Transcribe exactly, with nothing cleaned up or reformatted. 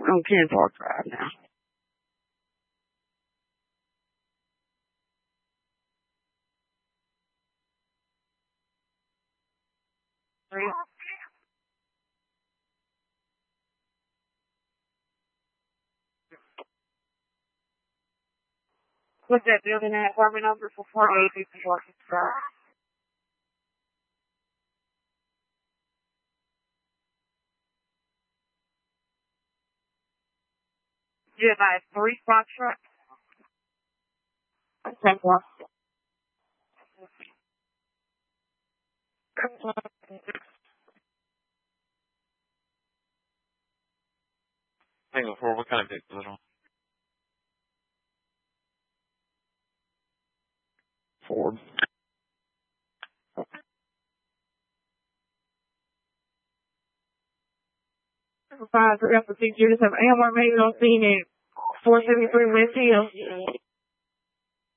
on Ken Park Drive now. What's that building at? Apartment number for four eighty Park Drive. Yeah, by three spot truck. Take one. Hang on, for what kind of vehicle is it on? Ford. Five three up to six units of ammo made on scene at four seventy three West Hill.